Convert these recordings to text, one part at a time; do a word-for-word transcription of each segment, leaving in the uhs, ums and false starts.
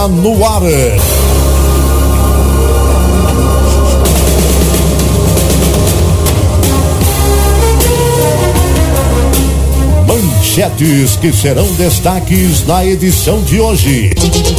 No ar. Manchetes que serão destaques na edição de hoje.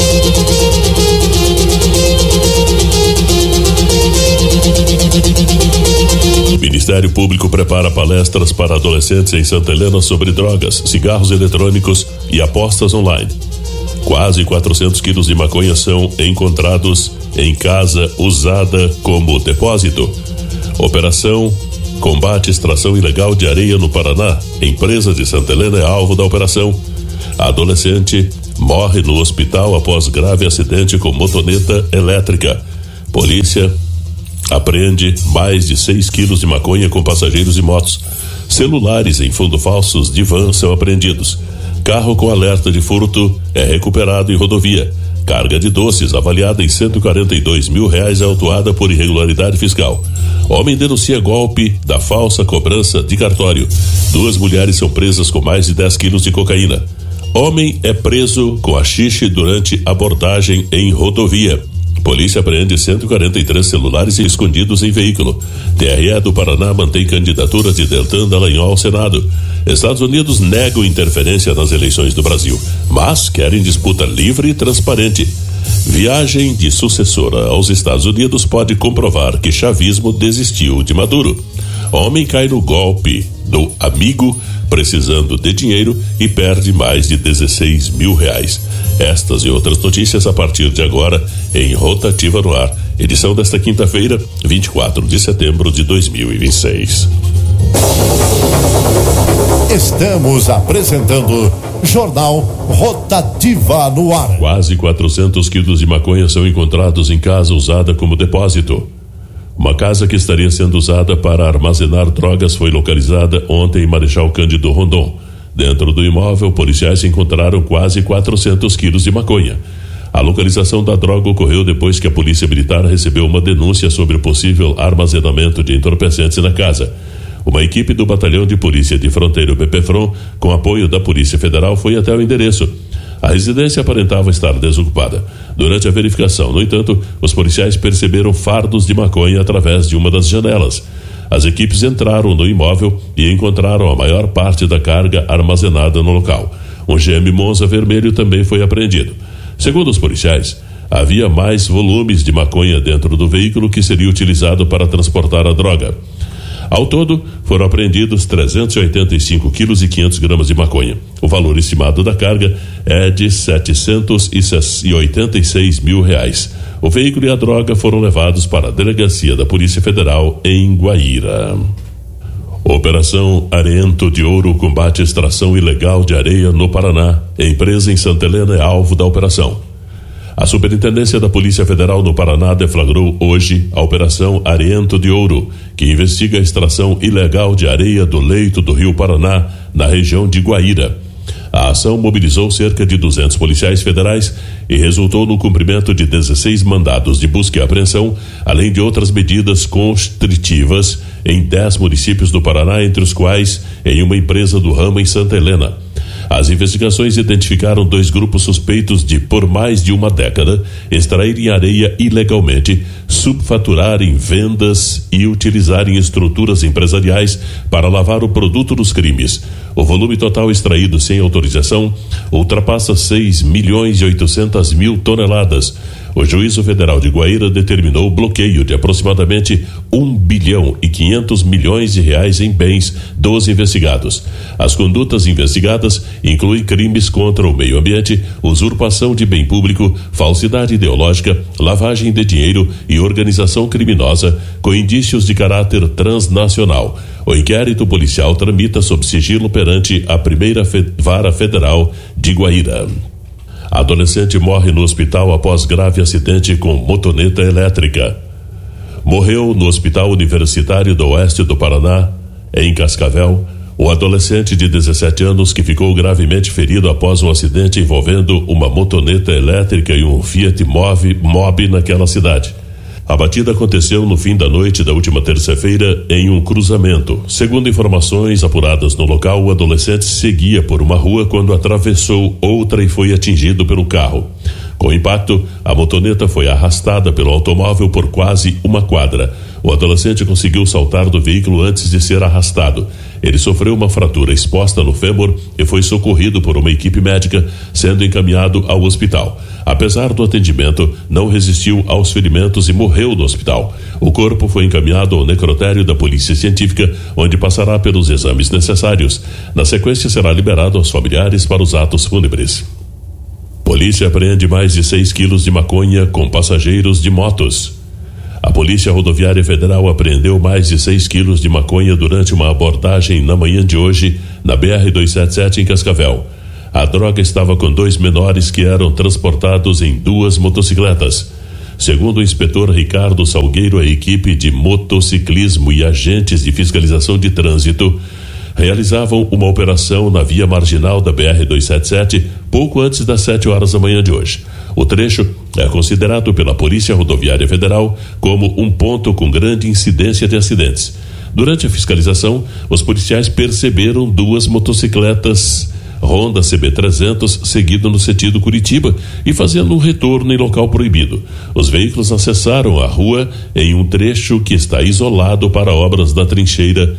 O Ministério Público prepara palestras para adolescentes em Santa Helena sobre drogas, cigarros eletrônicos e apostas online. Quase quatrocentos quilos de maconha são encontrados em casa usada como depósito. Operação combate extração ilegal de areia no Paraná. Empresa de Santa Helena é alvo da operação. A adolescente morre no hospital após grave acidente com motoneta elétrica. Polícia apreende mais de seis quilos de maconha com passageiros e motos. Celulares em fundo falsos de van são apreendidos. Carro com alerta de furto é recuperado em rodovia. Carga de doces avaliada em cento e quarenta e dois mil reais é autuada por irregularidade fiscal. Homem denuncia golpe da falsa cobrança de cartório. Duas mulheres são presas com mais de dez quilos de cocaína. Homem é preso com haxixe durante abordagem em rodovia. Polícia apreende cento e quarenta e três celulares escondidos em veículo. T R E do Paraná mantém candidatura de Deltan Dallagnol ao Senado. Estados Unidos negam interferência nas eleições do Brasil, mas querem disputa livre e transparente. Viagem de sucessora aos Estados Unidos pode comprovar que chavismo desistiu de Maduro. Homem cai no golpe do amigo precisando de dinheiro e perde mais de dezesseis mil reais. Estas e outras notícias a partir de agora em Rotativa no Ar, edição desta quinta-feira, vinte e quatro de setembro de dois mil e vinte e seis. Estamos apresentando Jornal Rotativa no Ar. Quase quatrocentos quilos de maconha são encontrados em casa usada como depósito. Uma casa que estaria sendo usada para armazenar drogas foi localizada ontem em Marechal Cândido Rondon. Dentro do imóvel, policiais encontraram quase quatrocentos quilos de maconha. A localização da droga ocorreu depois que a Polícia Militar recebeu uma denúncia sobre o possível armazenamento de entorpecentes na casa. Uma equipe do Batalhão de Polícia de Fronteira, o B P Fron, com apoio da Polícia Federal, foi até o endereço. A residência aparentava estar desocupada. Durante a verificação, no entanto, os policiais perceberam fardos de maconha através de uma das janelas. As equipes entraram no imóvel e encontraram a maior parte da carga armazenada no local. Um G M Monza vermelho também foi apreendido. Segundo os policiais, havia mais volumes de maconha dentro do veículo que seria utilizado para transportar a droga. Ao todo, foram apreendidos trezentos e oitenta e cinco quilos e quinhentos gramas de maconha. O valor estimado da carga é de setecentos e oitenta e seis mil reais. O veículo e a droga foram levados para a delegacia da Polícia Federal em Guaíra. Operação Arento de Ouro combate extração ilegal de areia no Paraná. A empresa em Santa Helena é alvo da operação. A Superintendência da Polícia Federal no Paraná deflagrou hoje a Operação Arento de Ouro, que investiga a extração ilegal de areia do leito do Rio Paraná, na região de Guaíra. A ação mobilizou cerca de duzentos policiais federais e resultou no cumprimento de dezesseis mandados de busca e apreensão, além de outras medidas constritivas em dez municípios do Paraná, entre os quais em uma empresa do ramo em Santa Helena. As investigações identificaram dois grupos suspeitos de, por mais de uma década, extraírem areia ilegalmente, subfaturarem vendas e utilizarem estruturas empresariais para lavar o produto dos crimes. O volume total extraído sem autorização ultrapassa seis milhões e oitocentas mil toneladas. O Juízo Federal de Guaíra determinou o bloqueio de aproximadamente um bilhão e quinhentos milhões de reais em bens dos investigados. As condutas investigadas incluem crimes contra o meio ambiente, usurpação de bem público, falsidade ideológica, lavagem de dinheiro e organização criminosa com indícios de caráter transnacional. O inquérito policial tramita sob sigilo perante a primeira fe- vara federal de Guaíra. A adolescente morre no hospital após grave acidente com motoneta elétrica. Morreu no Hospital Universitário do Oeste do Paraná, em Cascavel, o adolescente de dezessete anos que ficou gravemente ferido após um acidente envolvendo uma motoneta elétrica e um Fiat Mobi, Mobi naquela cidade. A batida aconteceu no fim da noite da última terça-feira em um cruzamento. Segundo informações apuradas no local, o adolescente seguia por uma rua quando atravessou outra e foi atingido pelo carro. Com o impacto, a motoneta foi arrastada pelo automóvel por quase uma quadra. O adolescente conseguiu saltar do veículo antes de ser arrastado. Ele sofreu uma fratura exposta no fêmur e foi socorrido por uma equipe médica, sendo encaminhado ao hospital. Apesar do atendimento, não resistiu aos ferimentos e morreu no hospital. O corpo foi encaminhado ao necrotério da Polícia Científica, onde passará pelos exames necessários. Na sequência, será liberado aos familiares para os atos fúnebres. Polícia apreende mais de seis quilos de maconha com passageiros de motos. A Polícia Rodoviária Federal apreendeu mais de seis quilos de maconha durante uma abordagem na manhã de hoje na B R duzentos e setenta e sete em Cascavel. A droga estava com dois menores que eram transportados em duas motocicletas. Segundo o inspetor Ricardo Salgueiro, a equipe de motociclismo e agentes de fiscalização de trânsito realizavam uma operação na via marginal da B R duzentos e setenta e sete pouco antes das sete horas da manhã de hoje. O trecho é considerado pela Polícia Rodoviária Federal como um ponto com grande incidência de acidentes. Durante a fiscalização, os policiais perceberam duas motocicletas Honda C B trezentos seguindo no sentido Curitiba e fazendo um retorno em local proibido. Os veículos acessaram a rua em um trecho que está isolado para obras da trincheira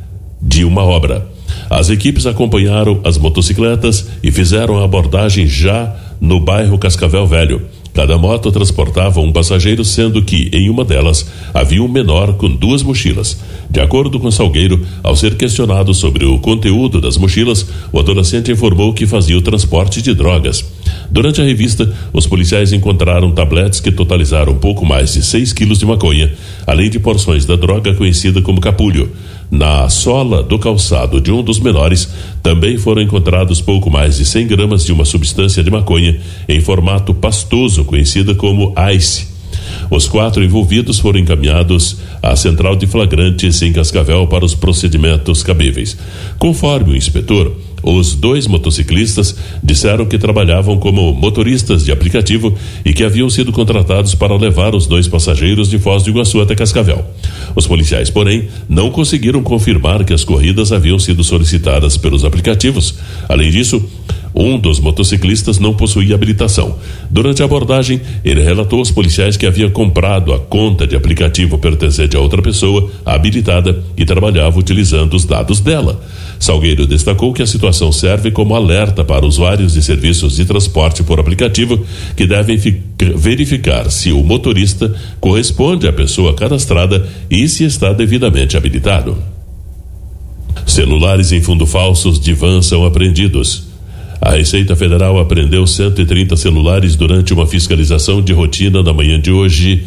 de uma obra. As equipes acompanharam as motocicletas e fizeram a abordagem já no bairro Cascavel Velho. Cada moto transportava um passageiro, sendo que em uma delas havia um menor com duas mochilas. De acordo com Salgueiro, ao ser questionado sobre o conteúdo das mochilas, o adolescente informou que fazia o transporte de drogas. Durante a revista, os policiais encontraram tabletes que totalizaram pouco mais de seis quilos de maconha, além de porções da droga conhecida como capulho. Na sola do calçado de um dos menores, também foram encontrados pouco mais de cem gramas de uma substância de maconha em formato pastoso, conhecida como ice. Os quatro envolvidos foram encaminhados à central de flagrantes em Cascavel para os procedimentos cabíveis. Conforme o inspetor, os dois motociclistas disseram que trabalhavam como motoristas de aplicativo e que haviam sido contratados para levar os dois passageiros de Foz do Iguaçu até Cascavel. Os policiais, porém, não conseguiram confirmar que as corridas haviam sido solicitadas pelos aplicativos. Além disso, um dos motociclistas não possuía habilitação. Durante a abordagem, ele relatou aos policiais que havia comprado a conta de aplicativo pertencente a outra pessoa habilitada e trabalhava utilizando os dados dela. Salgueiro destacou que a situação serve como alerta para usuários de serviços de transporte por aplicativo que devem verificar se o motorista corresponde à pessoa cadastrada e se está devidamente habilitado. Celulares em fundo falsos de van são apreendidos. A Receita Federal apreendeu cento e trinta celulares durante uma fiscalização de rotina na manhã de hoje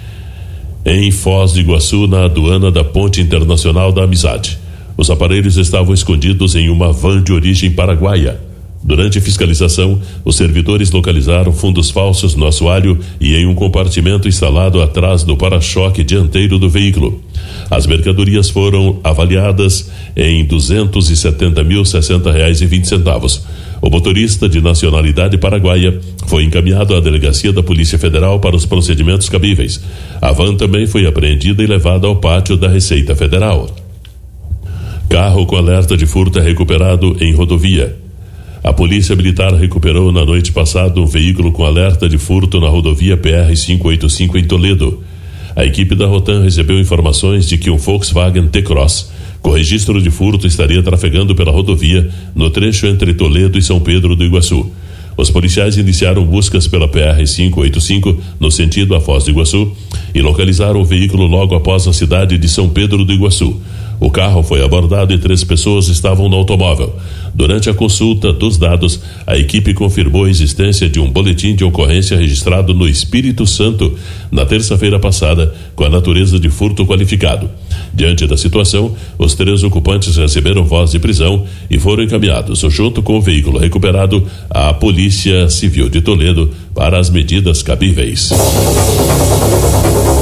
em Foz do Iguaçu, na aduana da Ponte Internacional da Amizade. Os aparelhos estavam escondidos em uma van de origem paraguaia. Durante a fiscalização, os servidores localizaram fundos falsos no assoalho e em um compartimento instalado atrás do para-choque dianteiro do veículo. As mercadorias foram avaliadas em duzentos e setenta mil, sessenta reais e vinte centavos. O motorista, de nacionalidade paraguaia, foi encaminhado à delegacia da Polícia Federal para os procedimentos cabíveis. A van também foi apreendida e levada ao pátio da Receita Federal. Carro com alerta de furto é recuperado em rodovia. A Polícia Militar recuperou na noite passada um veículo com alerta de furto na rodovia P R quinhentos e oitenta e cinco em Toledo. A equipe da Rotan recebeu informações de que um Volkswagen T-Cross com registro de furto estaria trafegando pela rodovia no trecho entre Toledo e São Pedro do Iguaçu. Os policiais iniciaram buscas pela P R quinhentos e oitenta e cinco no sentido a Foz do Iguaçu e localizaram o veículo logo após a cidade de São Pedro do Iguaçu. O carro foi abordado e três pessoas estavam no automóvel. Durante a consulta dos dados, a equipe confirmou a existência de um boletim de ocorrência registrado no Espírito Santo na terça-feira passada, com a natureza de furto qualificado. Diante da situação, os três ocupantes receberam voz de prisão e foram encaminhados, junto com o veículo recuperado, à Polícia Civil de Toledo para as medidas cabíveis.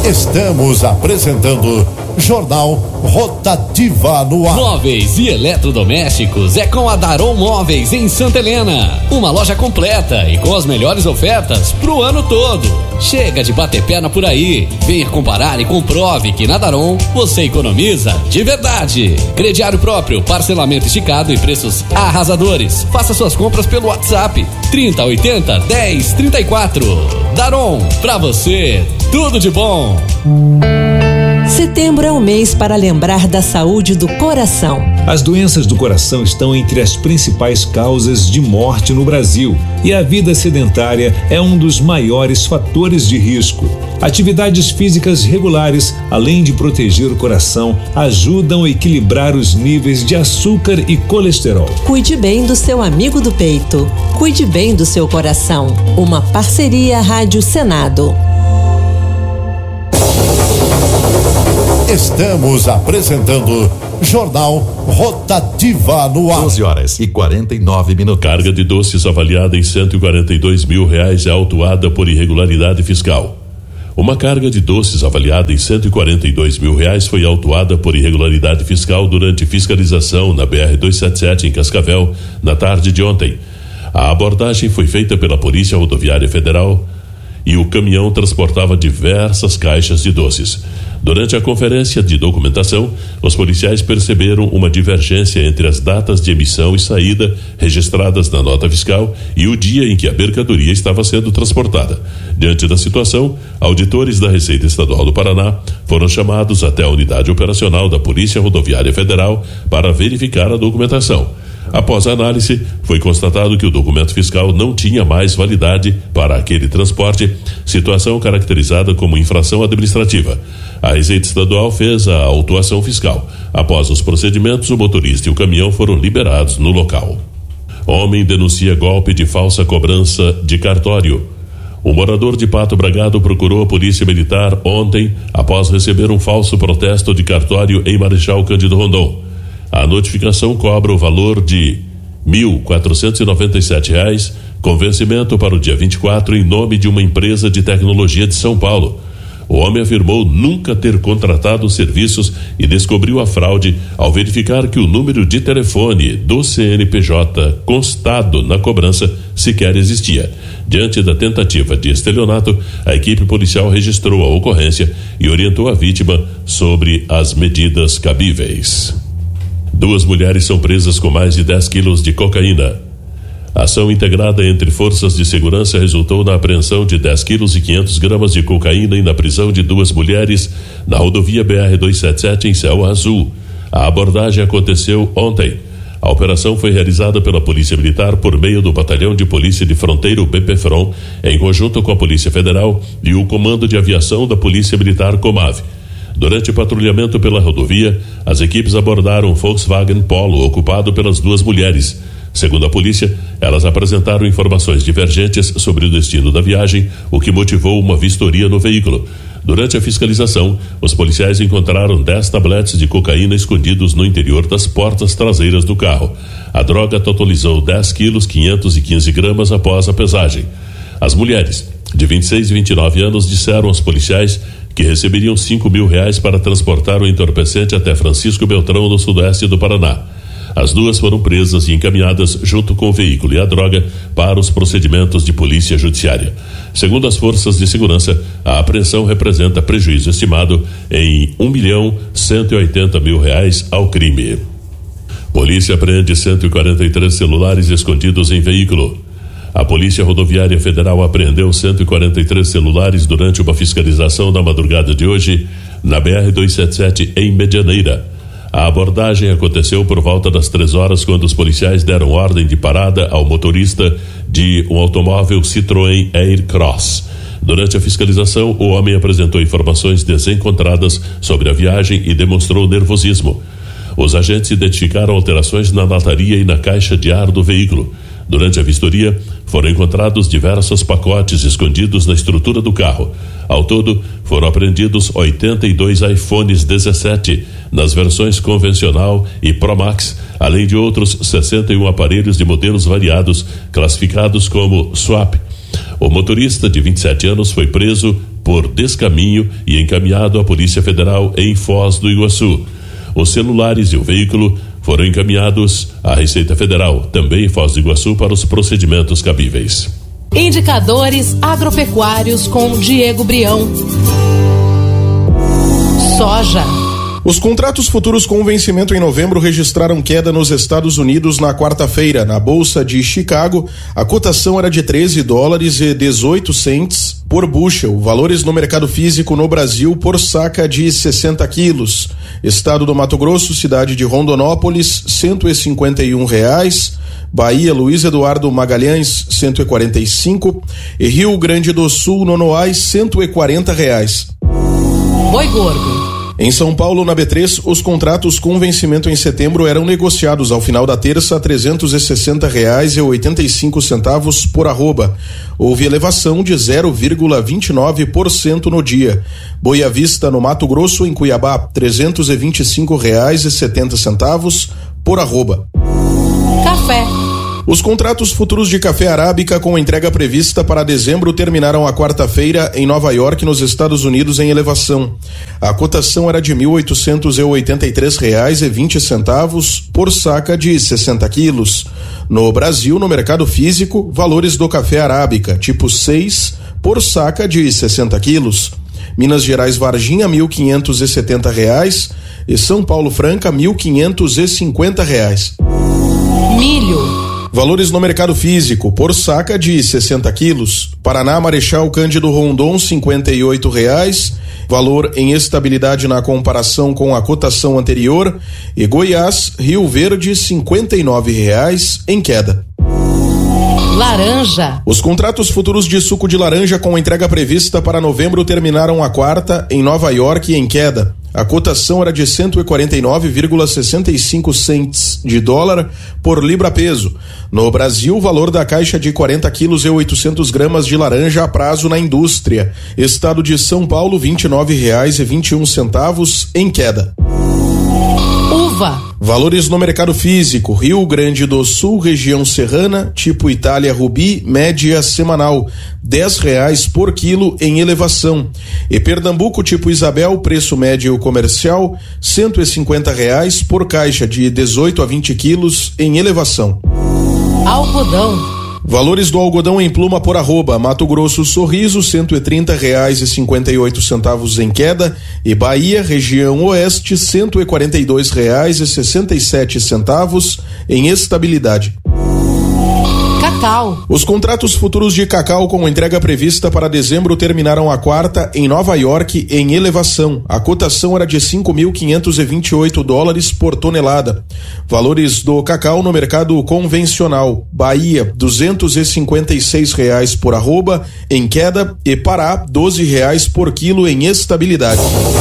Estamos apresentando Jornal Rotativa no ar. Móveis e eletrodomésticos é com a Daron Móveis em Santa Helena. Uma loja completa e com as melhores ofertas pro ano todo. Chega de bater perna por aí. Venha comparar e comprove que na Daron você economiza de verdade. Crediário próprio, parcelamento esticado e preços arrasadores. Faça suas compras pelo WhatsApp trinta, oitenta, dez, trinta e quatro. Daron, pra você, tudo de bom. Setembro é o mês para lembrar da saúde do coração. As doenças do coração estão entre as principais causas de morte no Brasil e a vida sedentária é um dos maiores fatores de risco. Atividades físicas regulares, além de proteger o coração, ajudam a equilibrar os níveis de açúcar e colesterol. Cuide bem do seu amigo do peito. Cuide bem do seu coração. Uma parceria Rádio Senado. Estamos apresentando Jornal Rotativa no ar. onze horas e quarenta e nove minutos. Carga de doces avaliada em cento e quarenta e dois mil reais é autuada por irregularidade fiscal. Uma carga de doces avaliada em cento e quarenta e dois mil reais foi autuada por irregularidade fiscal durante fiscalização na B R duzentos e setenta e sete em Cascavel na tarde de ontem. A abordagem foi feita pela Polícia Rodoviária Federal e o caminhão transportava diversas caixas de doces. Durante a conferência de documentação, os policiais perceberam uma divergência entre as datas de emissão e saída registradas na nota fiscal e o dia em que a mercadoria estava sendo transportada. Diante da situação, auditores da Receita Estadual do Paraná foram chamados até a unidade operacional da Polícia Rodoviária Federal para verificar a documentação. Após a análise, foi constatado que o documento fiscal não tinha mais validade para aquele transporte, situação caracterizada como infração administrativa. A Receita Estadual fez a autuação fiscal. Após os procedimentos, o motorista e o caminhão foram liberados no local. Homem denuncia golpe de falsa cobrança de cartório. O morador de Pato Bragado procurou a Polícia Militar ontem após receber um falso protesto de cartório em Marechal Cândido Rondon. A notificação cobra o valor de mil quatrocentos e noventa e sete reais, com vencimento para o dia vinte e quatro, em nome de uma empresa de tecnologia de São Paulo. O homem afirmou nunca ter contratado serviços e descobriu a fraude ao verificar que o número de telefone do C N P J constado na cobrança sequer existia. Diante da tentativa de estelionato, a equipe policial registrou a ocorrência e orientou a vítima sobre as medidas cabíveis. Duas mulheres são presas com mais de dez quilos de cocaína. A ação integrada entre forças de segurança resultou na apreensão de dez quilos e quinhentos gramas de cocaína e na prisão de duas mulheres na rodovia B R duzentos e setenta e sete em Céu Azul. A abordagem aconteceu ontem. A operação foi realizada pela Polícia Militar por meio do Batalhão de Polícia de Fronteira, o B P Fron, em conjunto com a Polícia Federal e o Comando de Aviação da Polícia Militar Comave. Durante o patrulhamento pela rodovia, as equipes abordaram um Volkswagen Polo ocupado pelas duas mulheres. Segundo a polícia, elas apresentaram informações divergentes sobre o destino da viagem, o que motivou uma vistoria no veículo. Durante a fiscalização, os policiais encontraram dez tabletes de cocaína escondidos no interior das portas traseiras do carro. A droga totalizou dez quilos quinhentos e quinze gramas após a pesagem. As mulheres, de vinte e seis e vinte e nove anos, disseram aos policiais que receberiam cinco mil reais para transportar o entorpecente até Francisco Beltrão, no sudoeste do Paraná. As duas foram presas e encaminhadas junto com o veículo e a droga para os procedimentos de polícia judiciária. Segundo as forças de segurança, a apreensão representa prejuízo estimado em um milhão cento e oitenta mil reais ao crime. Polícia apreende cento e quarenta e três celulares escondidos em veículo. A Polícia Rodoviária Federal apreendeu cento e quarenta e três celulares durante uma fiscalização na madrugada de hoje na B R duzentos e setenta e sete em Medianeira. A abordagem aconteceu por volta das três horas, quando os policiais deram ordem de parada ao motorista de um automóvel Citroën Aircross. Durante a fiscalização, o homem apresentou informações desencontradas sobre a viagem e demonstrou nervosismo. Os agentes identificaram alterações na lataria e na caixa de ar do veículo. Durante a vistoria, foram encontrados diversos pacotes escondidos na estrutura do carro. Ao todo, foram apreendidos oitenta e dois iPhones dezessete nas versões convencional e Pro Max, além de outros sessenta e um aparelhos de modelos variados, classificados como swap. O motorista de vinte e sete anos foi preso por descaminho e encaminhado à Polícia Federal em Foz do Iguaçu. Os celulares e o veículo foram encaminhados à Receita Federal, também em Foz do Iguaçu, para os procedimentos cabíveis. Indicadores agropecuários com Diego Brião. Soja. Os contratos futuros com vencimento em novembro registraram queda nos Estados Unidos na quarta-feira. Na Bolsa de Chicago, a cotação era de treze dólares e dezoito centes por bushel. Valores no mercado físico no Brasil por saca de sessenta quilos. Estado do Mato Grosso, cidade de Rondonópolis, cento e cinquenta e um reais. Bahia, Luiz Eduardo Magalhães, cento e quarenta e cinco. E Rio Grande do Sul, Nonoais, cento e quarenta reais. Boi gordo. Em São Paulo, na B três, os contratos com vencimento em setembro eram negociados ao final da terça a trezentos e sessenta reais e oitenta e cinco centavos por arroba. Houve elevação de zero vírgula vinte e nove por cento no dia. Boa Vista, no Mato Grosso, em Cuiabá, trezentos e vinte e cinco reais e setenta centavos por arroba. Café. Os contratos futuros de café arábica com entrega prevista para dezembro terminaram a quarta-feira em Nova York, nos Estados Unidos, em elevação. A cotação era de mil oitocentos e oitenta e três reais e vinte centavos por saca de sessenta quilos. No Brasil, no mercado físico, valores do café arábica tipo seis por saca de sessenta quilos. Minas Gerais Varginha, mil quinhentos e setenta reais e São Paulo Franca, mil quinhentos e cinquenta reais. Milho. Valores no mercado físico por saca de sessenta quilos. Paraná, Marechal Cândido Rondon, cinquenta e oito reais. Valor em estabilidade na comparação com a cotação anterior. E Goiás, Rio Verde, cinquenta e nove reais em queda. Laranja. Os contratos futuros de suco de laranja com entrega prevista para novembro terminaram a quarta em Nova York em queda. A cotação era de cento e quarenta e nove vírgula sessenta e cinco centes de dólar por libra peso. No Brasil, o valor da caixa de quarenta quilos e oitocentos gramas de laranja a prazo na indústria. Estado de São Paulo, vinte e nove reais e vinte e um centavos em queda. Uva. Valores no mercado físico: Rio Grande do Sul, região serrana, tipo Itália Rubi, média semanal, dez reais por quilo em elevação. E Pernambuco, tipo Isabel, preço médio comercial, cento e cinquenta reais por caixa de dezoito a vinte quilos em elevação. Algodão. Valores do algodão em pluma por arroba: Mato Grosso Sorriso, cento e trinta reais e cinquenta e oito centavos em queda, e Bahia, região oeste, cento e quarenta e dois reais e sessenta e sete centavos em estabilidade. Cacau. Os contratos futuros de cacau com entrega prevista para dezembro terminaram a quarta em Nova York em elevação. A cotação era de cinco mil quinhentos e vinte e oito dólares por tonelada. Valores do cacau no mercado convencional: Bahia, duzentos e cinquenta e seis reais por arroba em queda, e Pará, doze reais por quilo em estabilidade.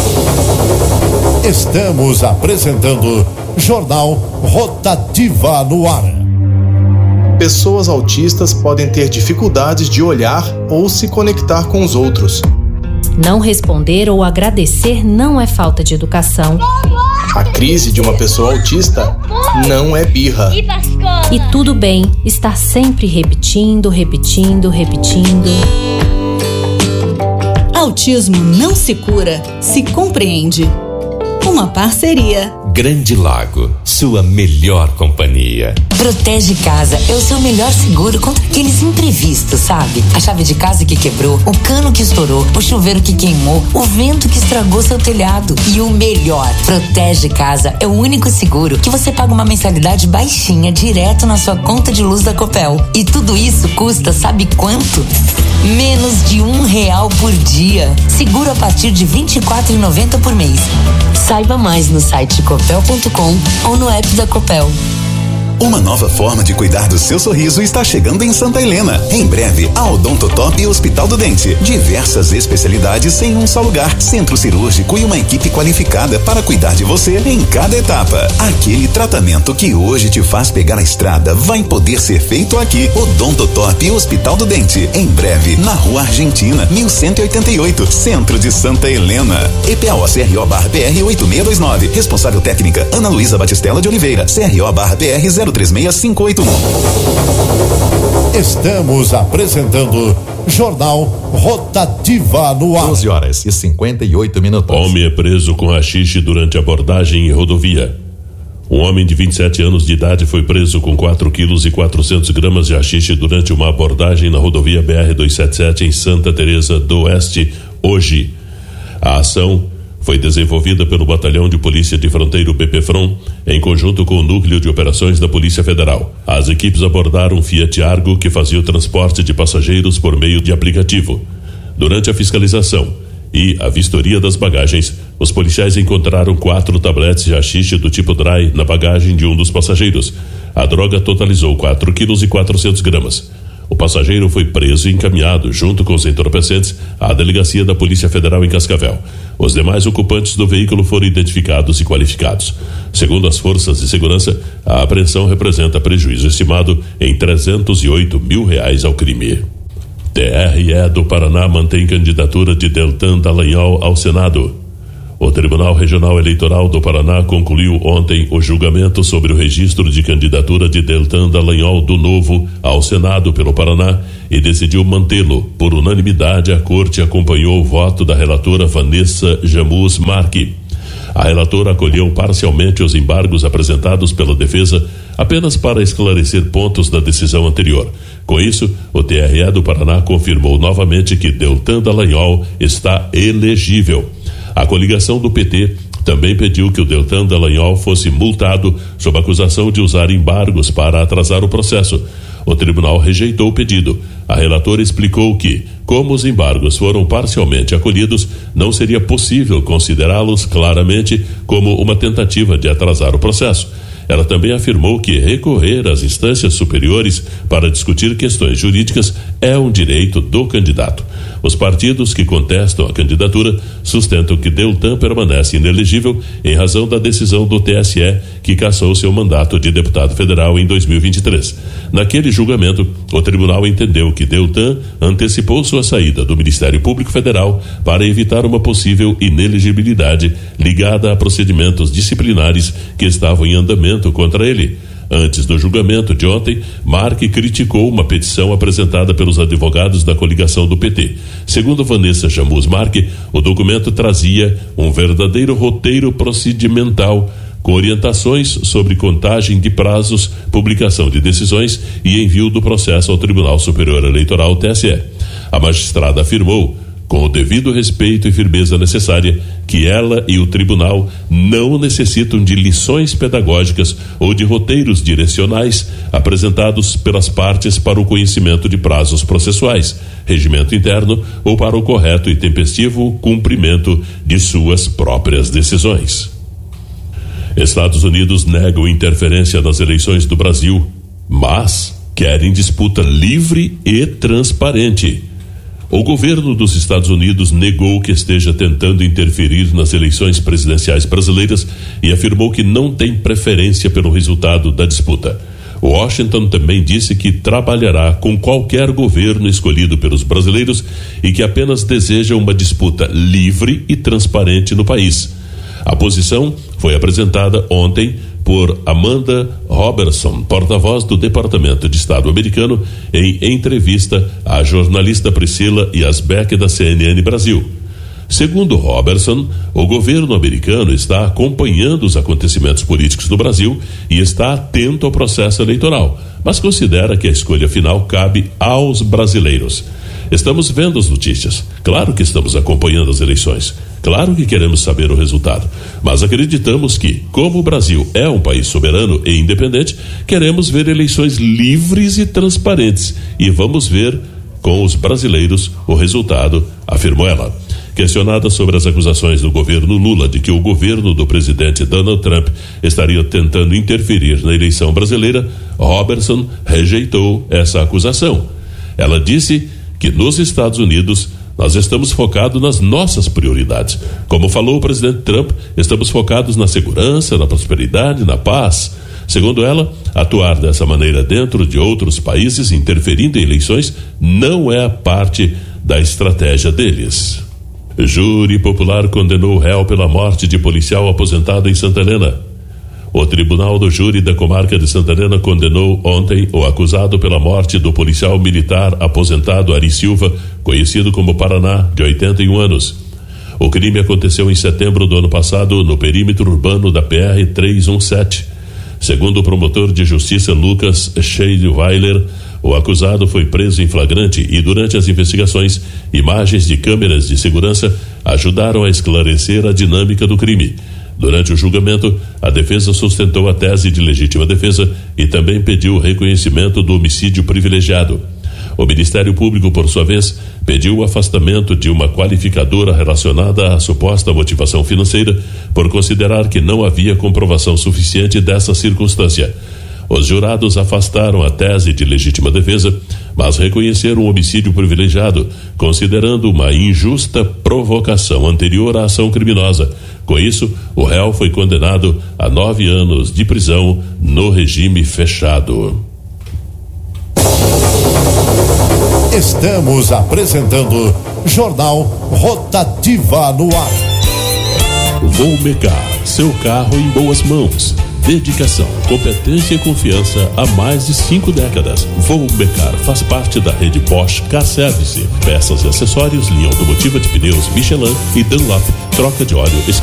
Estamos apresentando Jornal Rotativa no ar. Pessoas autistas podem ter dificuldades de olhar ou se conectar com os outros. Não responder ou agradecer não é falta de educação. A crise de uma pessoa autista não é birra. E tudo bem estar sempre repetindo, repetindo, repetindo. Autismo não se cura, se compreende. Uma parceria. Grande Lago, sua melhor companhia. Protege Casa é o seu melhor seguro contra aqueles imprevistos, sabe? A chave de casa que quebrou, o cano que estourou, o chuveiro que queimou, o vento que estragou seu telhado. E o melhor, Protege Casa é o único seguro que você paga uma mensalidade baixinha direto na sua conta de luz da Copel. E tudo isso custa, sabe quanto? Menos de um real por dia. Seguro a partir de vinte e quatro reais e noventa centavos por mês. Saiba mais no site copel ponto com ou no app da Copel. Uma nova forma de cuidar do seu sorriso está chegando em Santa Helena. Em breve, a Odontotop Hospital do Dente. Diversas especialidades em um só lugar. Centro cirúrgico e uma equipe qualificada para cuidar de você em cada etapa. Aquele tratamento que hoje te faz pegar a estrada vai poder ser feito aqui. Odontotop Hospital do Dente. Em breve, na Rua Argentina, mil cento e oitenta e oito, Centro de Santa Helena. E P A O C R O barra P R oito seis dois nove. Responsável técnica, Ana Luísa Batistella de Oliveira. C R O barra P R zero três seis cinco oito um. Estamos apresentando Jornal Rotativa no ar. doze horas e cinquenta e oito minutos. Homem é preso com haxixe durante abordagem em rodovia. Um homem de vinte e sete anos de idade foi preso com quatro quilos e quatrocentos gramas de haxixe durante uma abordagem na rodovia B R duzentos e setenta e sete em Santa Teresa do Oeste, hoje. A ação foi desenvolvida pelo Batalhão de Polícia de Fronteiro B P Fron, em conjunto com o Núcleo de Operações da Polícia Federal. As equipes abordaram um Fiat Argo que fazia o transporte de passageiros por meio de aplicativo. Durante a fiscalização e a vistoria das bagagens, os policiais encontraram quatro tabletes de haxixe do tipo dry na bagagem de um dos passageiros. A droga totalizou quatro quilos e quatrocentos gramas. O passageiro foi preso e encaminhado, junto com os entorpecentes, à delegacia da Polícia Federal em Cascavel. Os demais ocupantes do veículo foram identificados e qualificados. Segundo as forças de segurança, a apreensão representa prejuízo estimado em trezentos e oito mil reais ao crime. T R E do Paraná mantém candidatura de Deltan Dallagnol ao Senado. O Tribunal Regional Eleitoral do Paraná concluiu ontem o julgamento sobre o registro de candidatura de Deltan Dallagnol do Novo ao Senado pelo Paraná e decidiu mantê-lo. Por unanimidade, a Corte acompanhou o voto da relatora Vanessa Jamus Marque. A relatora acolheu parcialmente os embargos apresentados pela defesa apenas para esclarecer pontos da decisão anterior. Com isso, o T R E do Paraná confirmou novamente que Deltan Dallagnol está elegível. A coligação do P T também pediu que o Deltan Dallagnol fosse multado sob acusação de usar embargos para atrasar o processo. O tribunal rejeitou o pedido. A relatora explicou que, como os embargos foram parcialmente acolhidos, não seria possível considerá-los claramente como uma tentativa de atrasar o processo. Ela também afirmou que recorrer às instâncias superiores para discutir questões jurídicas é um direito do candidato. Os partidos que contestam a candidatura sustentam que Deltan permanece inelegível em razão da decisão do T S E que cassou seu mandato de deputado federal em dois mil e vinte e três. Naquele julgamento, o tribunal entendeu que Deltan antecipou sua saída do Ministério Público Federal para evitar uma possível inelegibilidade ligada a procedimentos disciplinares que estavam em andamento contra ele. Antes do julgamento de ontem, Marque criticou uma petição apresentada pelos advogados da coligação do P T. Segundo Vanessa Jamus Marque, o documento trazia um verdadeiro roteiro procedimental com orientações sobre contagem de prazos, publicação de decisões e envio do processo ao Tribunal Superior Eleitoral, T S E. A magistrada afirmou, com o devido respeito e firmeza necessária, que ela e o tribunal não necessitam de lições pedagógicas ou de roteiros direcionais apresentados pelas partes para o conhecimento de prazos processuais, regimento interno ou para o correto e tempestivo cumprimento de suas próprias decisões. Estados Unidos negam interferência nas eleições do Brasil, mas querem disputa livre e transparente. O governo dos Estados Unidos negou que esteja tentando interferir nas eleições presidenciais brasileiras e afirmou que não tem preferência pelo resultado da disputa. Washington também disse que trabalhará com qualquer governo escolhido pelos brasileiros e que apenas deseja uma disputa livre e transparente no país. A posição foi apresentada ontem por Amanda Robertson, porta-voz do Departamento de Estado americano, em entrevista à jornalista Priscila Yasbeck da C N N Brasil. Segundo Robertson, o governo americano está acompanhando os acontecimentos políticos do Brasil e está atento ao processo eleitoral, mas considera que a escolha final cabe aos brasileiros. Estamos vendo as notícias. Claro que estamos acompanhando as eleições. Claro que queremos saber o resultado. Mas acreditamos que, como o Brasil é um país soberano e independente, queremos ver eleições livres e transparentes. E vamos ver com os brasileiros o resultado, afirmou ela. Questionada sobre as acusações do governo Lula de que o governo do presidente Donald Trump estaria tentando interferir na eleição brasileira, Robertson rejeitou essa acusação. Ela disse que nos Estados Unidos nós estamos focados nas nossas prioridades. Como falou o presidente Trump, estamos focados na segurança, na prosperidade, na paz. Segundo ela, atuar dessa maneira dentro de outros países, interferindo em eleições, não é parte da estratégia deles. Júri popular condenou o réu pela morte de policial aposentado em Santa Helena. O Tribunal do Júri da Comarca de Santa Helena condenou ontem o acusado pela morte do policial militar aposentado Ari Silva, conhecido como Paraná, de oitenta e um anos. O crime aconteceu em setembro do ano passado no perímetro urbano da P R trezentos e dezessete. Segundo o promotor de justiça Lucas Scheideweiler, o acusado foi preso em flagrante e durante as investigações, imagens de câmeras de segurança ajudaram a esclarecer a dinâmica do crime. Durante o julgamento, a defesa sustentou a tese de legítima defesa e também pediu o reconhecimento do homicídio privilegiado. O Ministério Público, por sua vez, pediu o afastamento de uma qualificadora relacionada à suposta motivação financeira por considerar que não havia comprovação suficiente dessa circunstância. Os jurados afastaram a tese de legítima defesa, mas reconheceram o homicídio privilegiado, considerando uma injusta provocação anterior à ação criminosa. Com isso, o réu foi condenado a nove anos de prisão no regime fechado. Estamos apresentando Jornal Rotativa no ar. Volmecar, seu carro em boas mãos. Dedicação, competência e confiança há mais de cinco décadas. Volmecar faz parte da rede Bosch Car Service. Peças e acessórios, linha automotiva de pneus Michelin e Dunlop, troca de óleo, escapamento